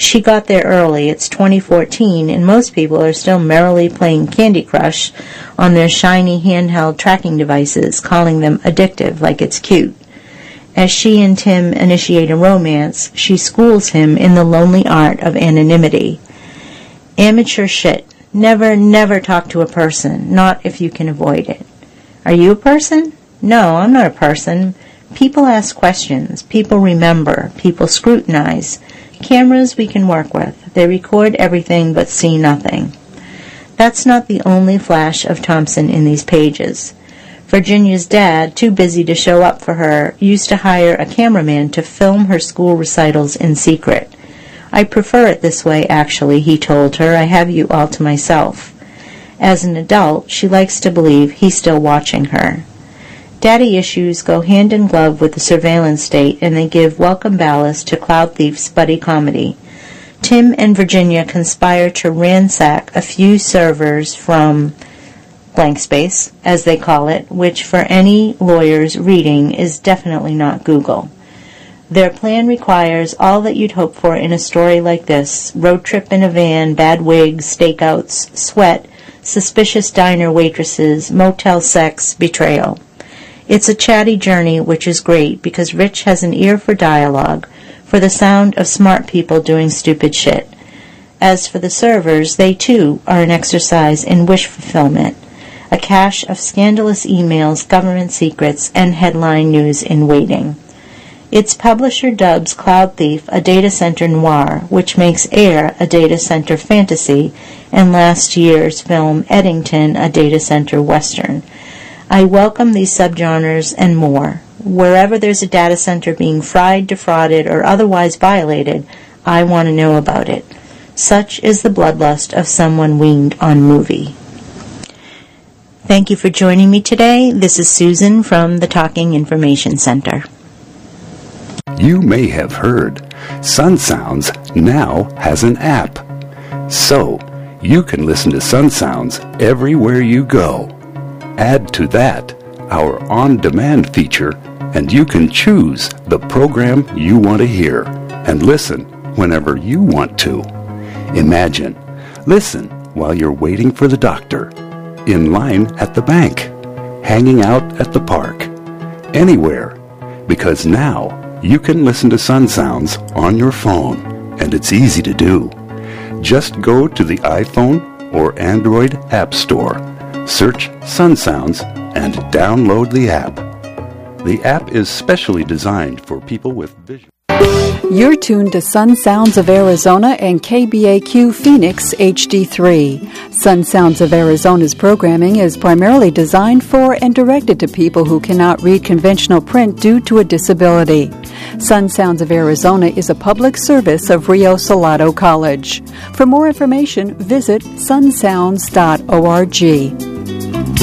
she got there early. It's 2014, and most people are still merrily playing Candy Crush on their shiny handheld tracking devices, calling them addictive like it's cute. As she and Tim initiate a romance, she schools him in the lonely art of anonymity. Amateur shit. Never talk to a person, not if you can avoid it. Are you a person? No, I'm not a person. People ask questions. People remember. People scrutinize. Cameras we can work with. They record everything but see nothing. That's not the only flash of Thompson in these pages. Virginia's dad, too busy to show up for her, used to hire a cameraman to film her school recitals in secret. I prefer it this way, actually, he told her. I have you all to myself. As an adult, she likes to believe he's still watching her. Daddy issues go hand in glove with the surveillance state, and they give welcome ballast to Cloud Thief's buddy comedy. Tim and Virginia conspire to ransack a few servers from blank space, as they call it, which for any lawyer's reading is definitely not Google. Their plan requires all that you'd hope for in a story like this: road trip in a van, bad wigs, stakeouts, sweat, suspicious diner waitresses, motel sex, betrayal. It's a chatty journey, which is great, because Rich has an ear for dialogue, for the sound of smart people doing stupid shit. As for the servers, they too are an exercise in wish fulfillment, a cache of scandalous emails, government secrets, and headline news in waiting. Its publisher dubs Cloud Thief a data center noir, which makes Air a data center fantasy, and last year's film Eddington a data center western. I welcome these subgenres and more. Wherever there's a data center being fried, defrauded, or otherwise violated, I want to know about it. Such is the bloodlust of someone weaned on movie. Thank you for joining me today. This is Susan from the Talking Information Center. You may have heard Sun Sounds now has an app. So, you can listen to Sun Sounds everywhere you go. Add to that our on-demand feature, and you can choose the program you want to hear and listen whenever you want to. Imagine, listen while you're waiting for the doctor, in line at the bank, hanging out at the park, anywhere, because now you can listen to Sun Sounds on your phone, and it's easy to do. Just go to the iPhone or Android App Store, search Sun Sounds, and download the app. The app is specially designed for people with vision. You're tuned to Sun Sounds of Arizona and KBAQ Phoenix HD3. Sun Sounds of Arizona's programming is primarily designed for and directed to people who cannot read conventional print due to a disability. Sun Sounds of Arizona is a public service of Rio Salado College. For more information, visit sunsounds.org.